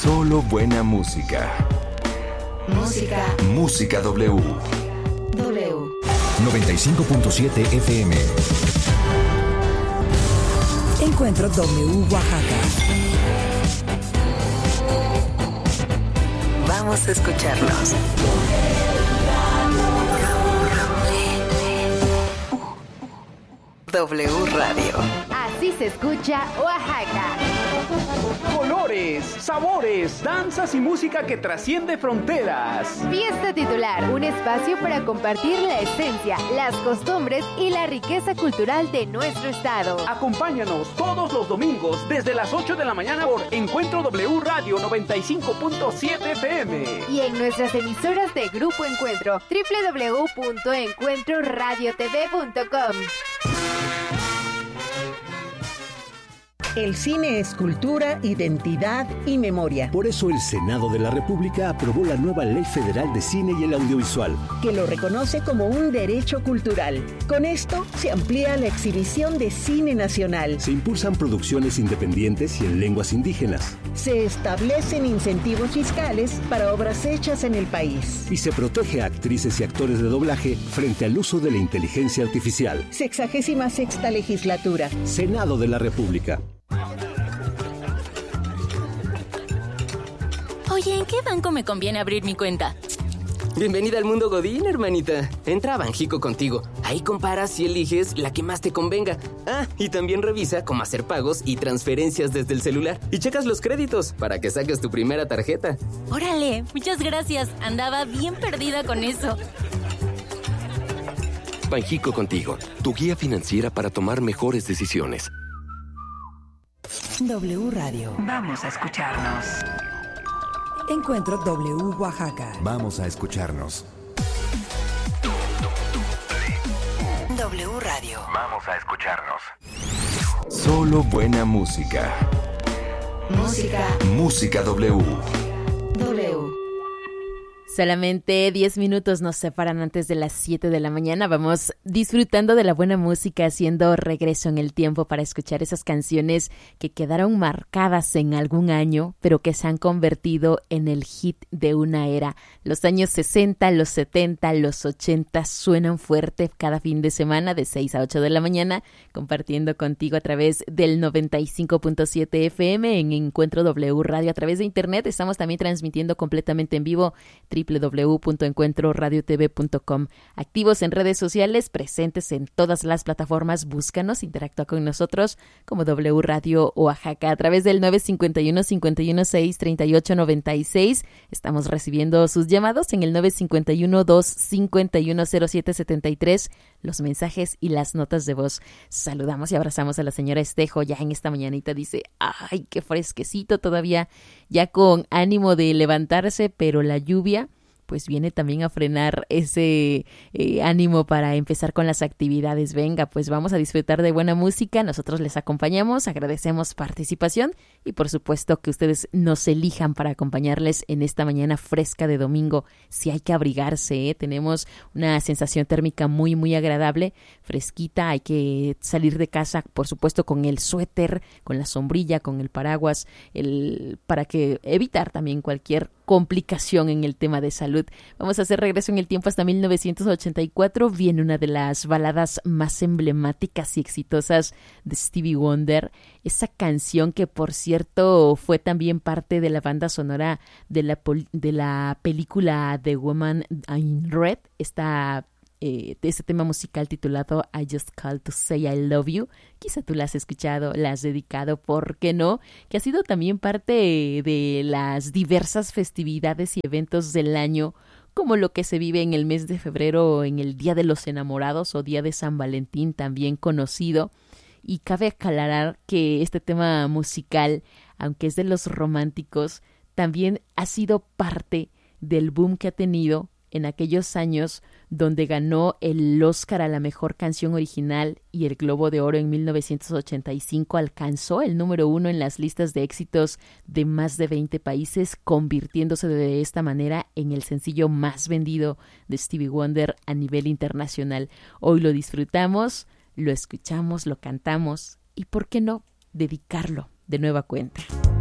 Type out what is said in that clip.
Solo buena música. Música W. 95.7 FM. Encuentro W Oaxaca. Vamos a escucharnos. W Radio. Así se escucha Oaxaca. Colores, sabores, danzas y música que trasciende fronteras. Fiesta Titular, un espacio para compartir la esencia, las costumbres y la riqueza cultural de nuestro estado. Acompáñanos todos los domingos desde las 8 de la mañana por Encuentro W Radio 95.7 FM. Y en nuestras emisoras de Grupo Encuentro, www.encuentroradiotv.com. El cine es cultura, identidad y memoria. Por eso el Senado de la República aprobó la nueva Ley Federal de Cine y el Audiovisual, que lo reconoce como un derecho cultural. Con esto se amplía la exhibición de cine nacional. Se impulsan producciones independientes y en lenguas indígenas. Se establecen incentivos fiscales para obras hechas en el país. Y se protege a actrices y actores de doblaje frente al uso de la inteligencia artificial. 66ª legislatura. Senado de la República. Oye, ¿en qué banco me conviene abrir mi cuenta? Bienvenida al mundo Godín, hermanita. Entra a Banxico Contigo. Ahí comparas y eliges la que más te convenga. Ah, y también revisa cómo hacer pagos y transferencias desde el celular. Y checas los créditos para que saques tu primera tarjeta. Órale, muchas gracias. Andaba bien perdida con eso. Banxico Contigo, tu guía financiera para tomar mejores decisiones. W Radio. Vamos a escucharnos. Encuentro W Oaxaca. Vamos a escucharnos. W Radio. Vamos a escucharnos. Solo buena música. Música W. Solamente 10 minutos nos separan antes de las 7 de la mañana. Vamos disfrutando de la buena música, haciendo regreso en el tiempo para escuchar esas canciones que quedaron marcadas en algún año, pero que se han convertido en el hit de una era. Los años 60, los 70, los 80 suenan fuerte cada fin de semana de 6 a 8 de la mañana, compartiendo contigo a través del 95.7 FM en Encuentro W Radio a través de internet. Estamos también transmitiendo completamente en vivo www.encuentroradiotv.com. Activos en redes sociales, presentes en todas las plataformas, búscanos, interactúa con nosotros como W Radio Oaxaca a través del 951-516-3896. Estamos recibiendo sus llamados en el 951-251-0773, los mensajes y las notas de voz. Saludamos y abrazamos a la señora Estejo ya en esta mañanita. Dice, ay, qué fresquecito todavía, ya con ánimo de levantarse, pero la lluvia pues viene también a frenar ese ánimo para empezar con las actividades. Venga, pues vamos a disfrutar de buena música. Nosotros les acompañamos, agradecemos participación y por supuesto que ustedes nos elijan para acompañarles en esta mañana fresca de domingo. Si hay que abrigarse, tenemos una sensación térmica muy, muy agradable, fresquita. Hay que salir de casa, por supuesto, con el suéter, con la sombrilla, con el paraguas, para que evitar también cualquier complicación en el tema de salud. Vamos a hacer regreso en el tiempo hasta 1984. Viene una de las baladas más emblemáticas y exitosas de Stevie Wonder. Esa canción que, por cierto, fue también parte de la banda sonora de la película The Woman in Red. De ese tema musical titulado I Just Called to Say I Love You. Quizá tú la has escuchado, la has dedicado, ¿por qué no? Que ha sido también parte de las diversas festividades y eventos del año, como lo que se vive en el mes de febrero, en el Día de los Enamorados o Día de San Valentín, también conocido. Y cabe aclarar que este tema musical, aunque es de los románticos, también ha sido parte del boom que ha tenido en aquellos años donde ganó el Oscar a la mejor canción original y el Globo de Oro en 1985, alcanzó el número 1 en las listas de éxitos de más de 20 países, convirtiéndose de esta manera en el sencillo más vendido de Stevie Wonder a nivel internacional. Hoy lo disfrutamos, lo escuchamos, lo cantamos y, ¿por qué no?, dedicarlo de nueva cuenta.